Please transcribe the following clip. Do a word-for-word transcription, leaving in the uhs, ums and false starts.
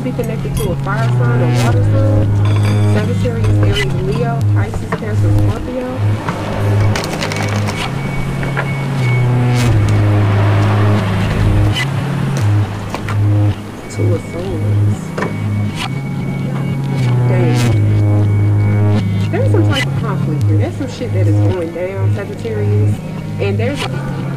be connected to a fire sign or water sign. Sagittarius, Aries, Leo, Pisces, Cancer, Scorpio. Two of Swords. Dang. There's some type of conflict here. There's some shit that is going down, Sagittarius. And there's a